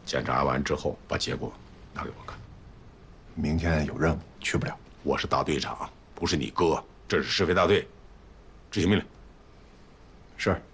检查完之后把结果拿给我看。 明天有任务，去不了。 我是大队长，不是你哥，这是市委大队，执行命令。 是。